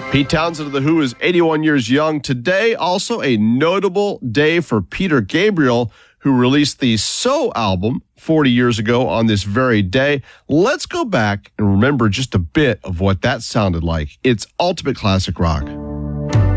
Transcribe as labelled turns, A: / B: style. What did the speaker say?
A: Pete Townsend of The Who is 81 years young today. Also a notable day for Peter Gabriel, who released the So album 40 years ago on this very day. Let's go back and remember just a bit of what that sounded like. It's ultimate classic rock.